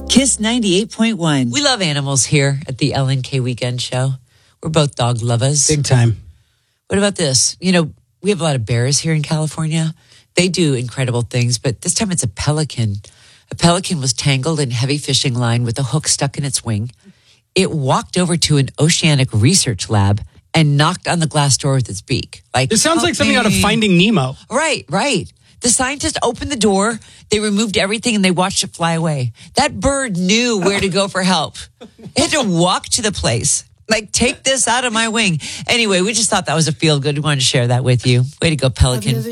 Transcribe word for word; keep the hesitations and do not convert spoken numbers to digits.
Kiss ninety-eight point one. We love animals here at the L N K Weekend Show. We're both dog lovers. Big time. What about this? You know, we have a lot of bears here in California. They do incredible things, but this time it's a pelican. A pelican was tangled in heavy fishing line with a hook stuck in its wing. It walked over to an oceanic research lab and knocked on the glass door with its beak. Like, This sounds like something out of me. Finding Nemo. Right, right. The scientists opened the door, they removed everything, and they watched it fly away. That bird knew where to go for help. It had to walk to the place. Like, take this out of my wing. Anyway, we just thought that was a feel good. We wanted to share that with you. Way to go, Pelican.